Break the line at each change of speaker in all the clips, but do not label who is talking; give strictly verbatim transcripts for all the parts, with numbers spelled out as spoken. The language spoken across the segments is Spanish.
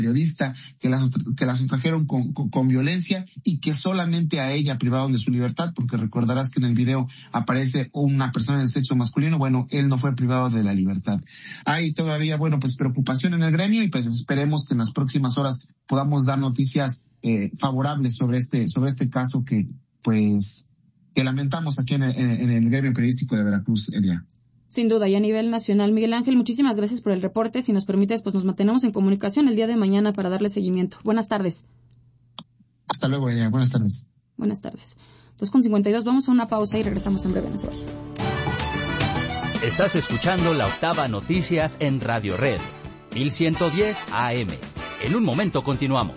periodista, que la, que la sustrajeron con, con, con violencia y que solamente a ella privaron de su libertad, porque recordarás que en el video aparece una persona del sexo masculino. Bueno, él no fue privado de la libertad. Hay todavía, bueno, pues preocupación en el gremio y pues esperemos que en las próximas horas podamos dar noticias eh, favorables sobre este, sobre este caso que, pues, que lamentamos aquí en el, en el gremio periodístico de Veracruz, Elia.
Sin duda, y a nivel nacional. Miguel Ángel, muchísimas gracias por el reporte. Si nos permites, pues nos mantenemos en comunicación el día de mañana para darle seguimiento. Buenas tardes.
Hasta luego, Elia. Buenas tardes.
Buenas tardes. dos con cincuenta y dos, vamos a una pausa y regresamos en breve. Venezuela.
Estás escuchando La Octava Noticias en Radio Red, mil ciento diez A M. En un momento continuamos.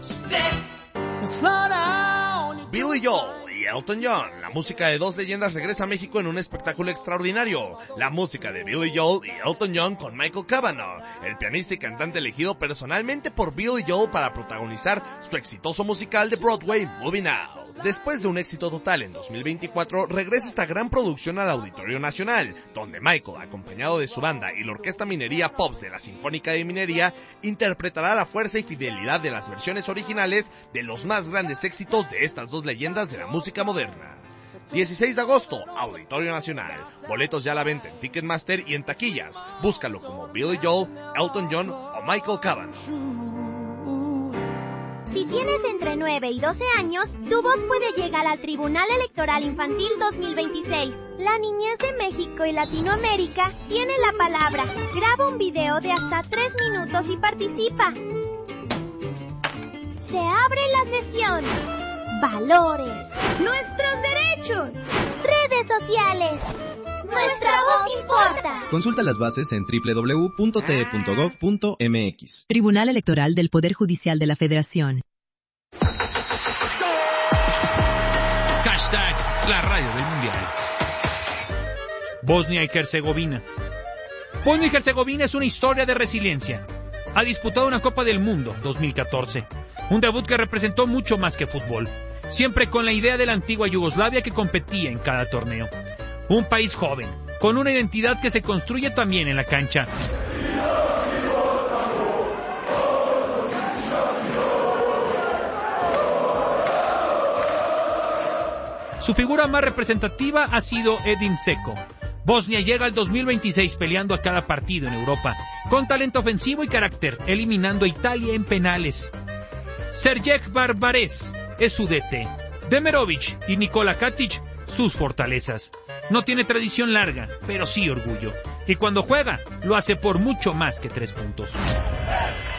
Billy Joel y Elton John, la música de dos leyendas regresa a México en un espectáculo extraordinario. La música de Billy Joel y Elton John con Michael Cavanaugh, el pianista y cantante elegido personalmente por Billy Joel para protagonizar su exitoso musical de Broadway, Moving Out. Después de un éxito total en dos mil veinticuatro, regresa esta gran producción al Auditorio Nacional, donde Michael, acompañado de su banda y la Orquesta Minería Pops de la Sinfónica de Minería, interpretará la fuerza y fidelidad de las versiones originales de los más grandes éxitos de estas dos leyendas de la música moderna. dieciséis de agosto, Auditorio Nacional. Boletos ya a la venta en Ticketmaster y en taquillas. Búscalo como Billy Joel, Elton John o Michael Cavanaugh.
Si tienes entre nueve y doce años, tu voz puede llegar al Tribunal Electoral Infantil dos mil veintiséis. La niñez de México y Latinoamérica tiene la palabra. Graba un video de hasta tres minutos y participa. Se abre la sesión. Valores. Nuestros derechos. Redes sociales. Nuestra voz importa.
Consulta las bases en doble u doble u doble u punto t e punto gov punto m x.
Tribunal Electoral del Poder Judicial de la Federación.
Hashtag la radio del mundial. Bosnia y Herzegovina. Bosnia y Herzegovina es una historia de resiliencia. Ha disputado una Copa del Mundo dos mil catorce. Un debut que representó mucho más que fútbol. Siempre con la idea de la antigua Yugoslavia que competía en cada torneo. Un país joven, con una identidad que se construye también en la cancha. Su figura más representativa ha sido Edin Dzeko. Bosnia llega al dos mil veintiséis peleando a cada partido en Europa, con talento ofensivo y carácter, eliminando a Italia en penales. Sergej Barbarez es su D T. Demirovic y Nikola Katic sus fortalezas. No tiene tradición larga, pero sí orgullo. Y cuando juega, lo hace por mucho más que tres puntos.